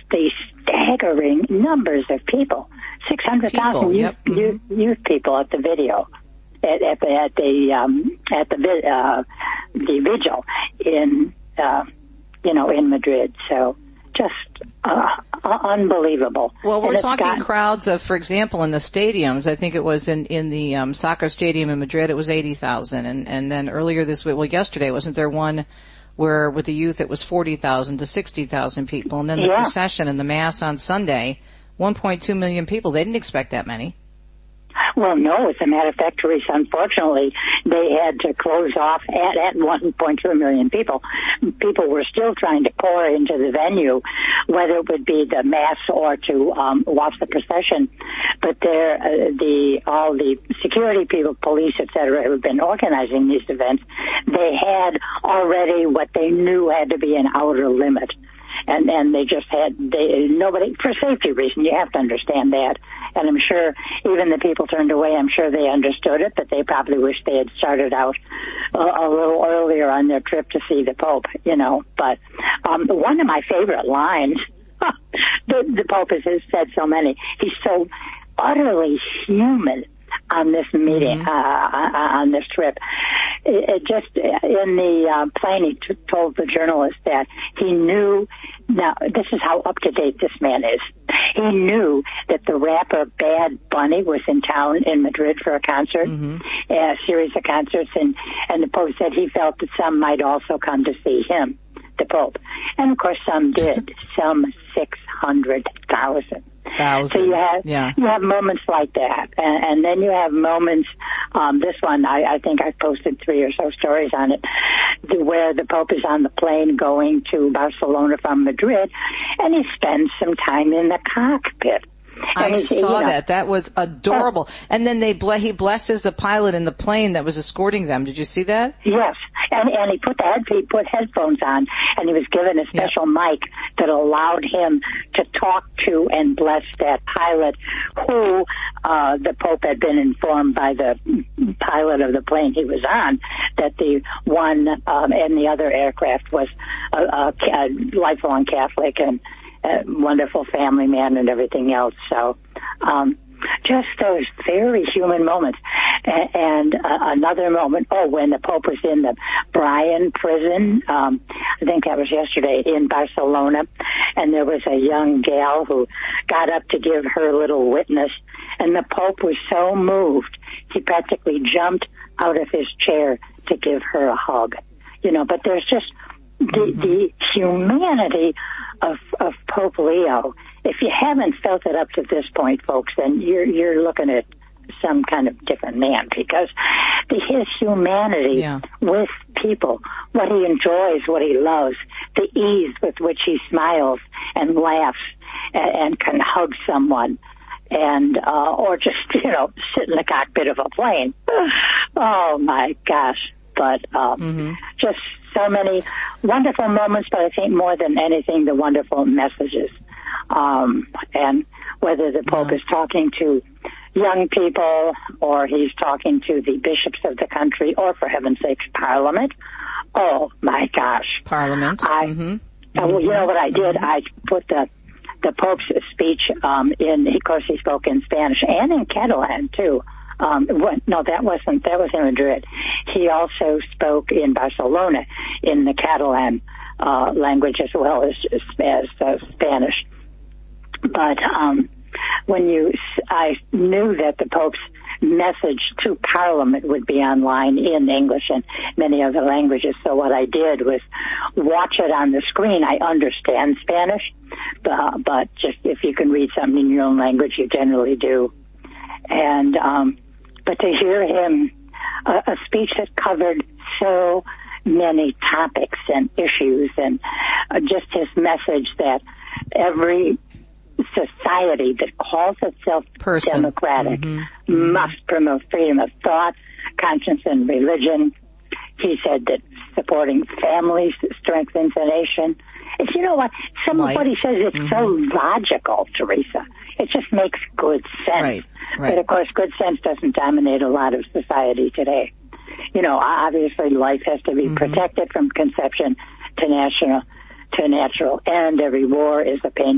the staggering numbers of people, 600,000 youth people at the video, at the vigil in in Madrid. So just unbelievable. Well, we're talking crowds of, for example, in the stadiums. I think it was in the soccer stadium in Madrid, it was 80,000, and then earlier this week, well, yesterday, wasn't there one where with the youth it was 40,000 to 60,000 people, and then the procession and the mass on Sunday, 1.2 million people. They didn't expect that many. Well, no, as a matter of fact, Teresa, unfortunately, they had to close off at 1.2 million people. People were still trying to pour into the venue, whether it would be the mass or to watch the procession. But all the security people, police, etc., who have been organizing these events, they had already what they knew had to be an outer limit. And they just nobody, for safety reasons, you have to understand that. And I'm sure even the people turned away, I'm sure they understood it, but they probably wish they had started out a little earlier on their trip to see the Pope, But one of my favorite lines, the Pope has said so many, he's so utterly human on this meeting, on this trip. It just in the plane, he told the journalist that he knew. Now, this is how up to date this man is. He knew that the rapper Bad Bunny was in town in Madrid for a concert, a series of concerts, and the Pope said he felt that some might also come to see him, the Pope, and of course some did. Some 600,000. So you have moments like that, and then you have moments. This one, I think I posted 3 or so stories on it, where the Pope is on the plane going to Barcelona from Madrid, and he spends some time in the cockpit. I saw that. That was adorable. And then he blesses the pilot in the plane that was escorting them. Did you see that? Yes. And he put headphones on, and he was given a special mic that allowed him to talk to and bless that pilot, who the Pope had been informed by the pilot of the plane he was on that the one in the other aircraft was a lifelong Catholic and wonderful family man and everything else. So just those very human moments. And another moment, when the Pope was in the Bryan prison, I think that was yesterday, in Barcelona, and there was a young gal who got up to give her little witness, and the Pope was so moved, he practically jumped out of his chair to give her a hug. But there's just the humanity of Pope Leo. If you haven't felt it up to this point, folks, then you're looking at some kind of different man, because his humanity with people, what he enjoys, what he loves, the ease with which he smiles and laughs and can hug someone, and or just sit in the cockpit of a plane. Oh my gosh! But just so many wonderful moments, but I think more than anything, the wonderful messages. And whether the Pope is talking to young people, or he's talking to the bishops of the country, or for heaven's sakes, Parliament. Oh my gosh. Parliament. You know what I did? I put the Pope's speech of course he spoke in Spanish and in Catalan too. That was in Madrid. He also spoke in Barcelona in the Catalan language as well as Spanish. But I knew that the Pope's message to Parliament would be online in English and many other languages. So what I did was watch it on the screen. I understand Spanish, but just if you can read something in your own language, you generally do. And but to hear him, a speech that covered so many topics and issues, and just his message that every society that calls itself democratic must promote freedom of thought, conscience, and religion. He said that supporting families strengthens a nation. And you know what? Some of what he says is so logical, Teresa. It just makes good sense. Right. But, of course, good sense doesn't dominate a lot of society today. Obviously life has to be protected from conception to natural, and every war is a pain.